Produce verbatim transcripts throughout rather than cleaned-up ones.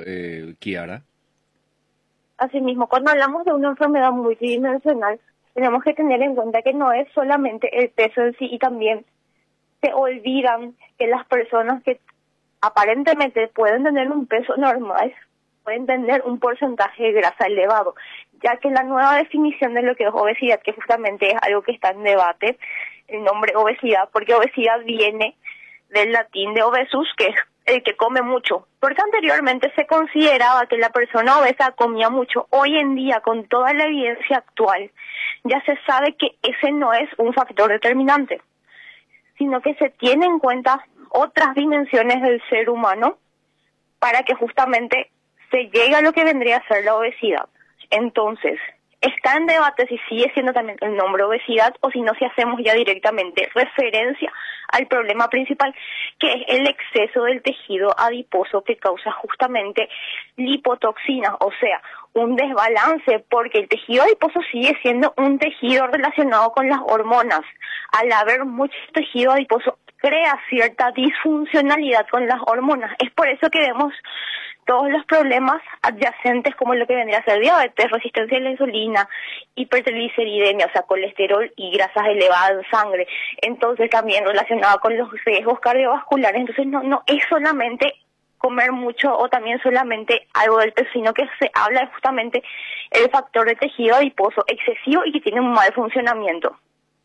eh, Kiara? Asimismo, cuando hablamos de una enfermedad multidimensional, tenemos que tener en cuenta que no es solamente el peso en sí, y también se olvidan que las personas que aparentemente pueden tener un peso normal, pueden tener un porcentaje de grasa elevado, ya que la nueva definición de lo que es obesidad, que justamente es algo que está en debate, el nombre obesidad, porque obesidad viene del latín de obesus, que es el que come mucho, porque anteriormente se consideraba que la persona obesa comía mucho. Hoy en día, con toda la evidencia actual, ya se sabe que ese no es un factor determinante, sino que se tiene en cuenta otras dimensiones del ser humano para que justamente se llegue a lo que vendría a ser la obesidad. Entonces, está en debate si sigue siendo también el nombre obesidad o si no, si hacemos ya directamente referencia al problema principal, que es el exceso del tejido adiposo que causa justamente lipotoxina, o sea, un desbalance, porque el tejido adiposo sigue siendo un tejido relacionado con las hormonas. Al haber mucho tejido adiposo, crea cierta disfuncionalidad con las hormonas. Es por eso que vemos todos los problemas adyacentes, como lo que vendría a ser diabetes, resistencia a la insulina, hipertrigliceridemia, o sea, colesterol y grasas elevadas en sangre. Entonces, también relacionado con los riesgos cardiovasculares. Entonces, no no es solamente comer mucho o también solamente algo del peso, sino que se habla de justamente el factor de tejido adiposo excesivo y que tiene un mal funcionamiento.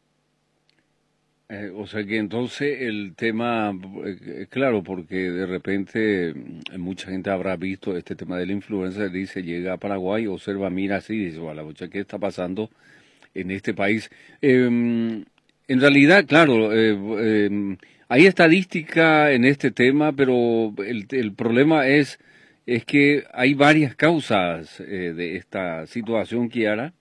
Eh, o sea que entonces el tema, eh, claro, porque de repente eh, mucha gente habrá visto este tema de la influenza, dice, llega a Paraguay, observa, mira así, dice, bueno, ¿qué está pasando en este país? Eh, en realidad, claro, eh, eh, hay estadística en este tema, pero el, el problema es, es que hay varias causas eh, de esta situación, Kiara.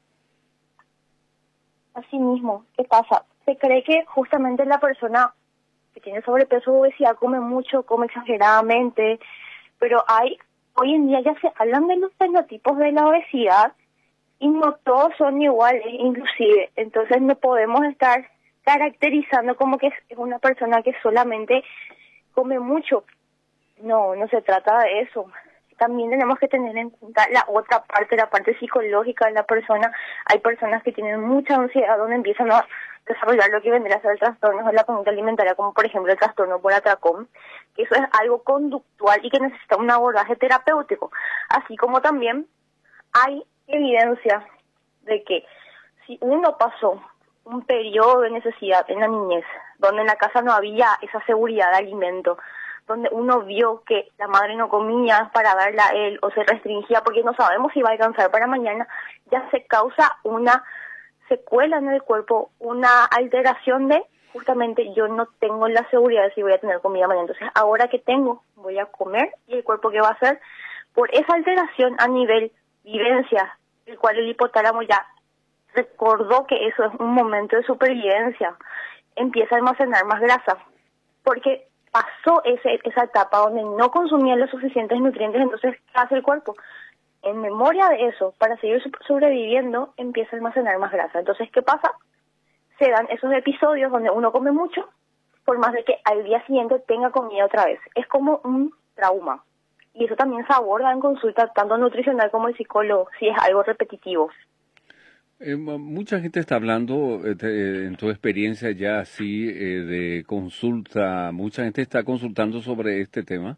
Así mismo, ¿qué pasa? Se cree que justamente la persona que tiene sobrepeso o obesidad come mucho, come exageradamente, pero hay, hoy en día ya se hablan de los fenotipos de la obesidad y no todos son iguales, inclusive. Entonces no podemos estar caracterizando como que es una persona que solamente come mucho. No, no se trata de eso. También tenemos que tener en cuenta la otra parte, la parte psicológica de la persona. Hay personas que tienen mucha ansiedad, donde empiezan a desarrollar lo que vendría a ser trastornos de la conducta alimentaria, como por ejemplo el trastorno por atracón, que eso es algo conductual y que necesita un abordaje terapéutico. Así como también hay evidencia de que si uno pasó un periodo de necesidad en la niñez, donde en la casa no había esa seguridad de alimento, donde uno vio que la madre no comía para darle a él o se restringía porque no sabemos si va a alcanzar para mañana, ya se causa una secuela en el cuerpo, una alteración de justamente yo no tengo la seguridad de si voy a tener comida mañana. Entonces, ahora que tengo, voy a comer, y el cuerpo ¿qué va a hacer? Por esa alteración a nivel vivencia, el cual el hipotálamo ya recordó que eso es un momento de supervivencia, empieza a almacenar más grasa, porque pasó ese, esa etapa donde no consumía los suficientes nutrientes. Entonces, ¿qué hace el cuerpo? En memoria de eso, para seguir sobreviviendo, empieza a almacenar más grasa. Entonces, ¿qué pasa? Se dan esos episodios donde uno come mucho, por más de que al día siguiente tenga comida otra vez. Es como un trauma. Y eso también se aborda en consulta, tanto nutricional como el psicólogo, si es algo repetitivo. Eh, mucha gente está hablando, eh, te, en tu experiencia ya así, eh, de consulta, mucha gente está consultando sobre este tema.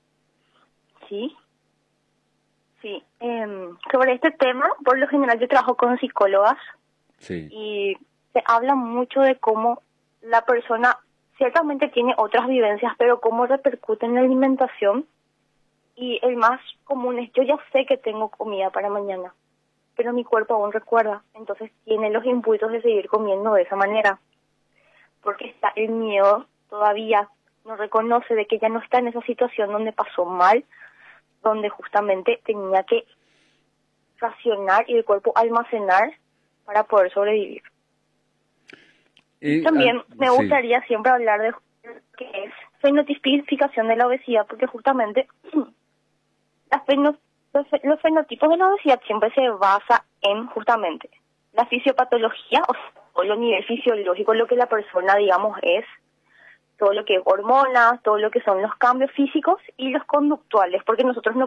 Sí, sí. Eh, sobre este tema, por lo general yo trabajo con psicólogas. Sí. Y se habla mucho de cómo la persona ciertamente tiene otras vivencias, pero cómo repercute en la alimentación. Y el más común es, yo ya sé que tengo comida para mañana, pero mi cuerpo aún recuerda, entonces tiene los impulsos de seguir comiendo de esa manera, porque está el miedo todavía, no reconoce de que ya no está en esa situación donde pasó mal, donde justamente tenía que racionar y el cuerpo almacenar para poder sobrevivir. Eh, y también ah, me sí. gustaría siempre hablar de qué es fenotipificación de la obesidad, porque justamente la feno Los, los fenotipos de la obesidad siempre se basa en justamente la fisiopatología, o sea, todo lo nivel fisiológico, lo que la persona, digamos, es, todo lo que es hormonas, todo lo que son los cambios físicos y los conductuales, porque nosotros no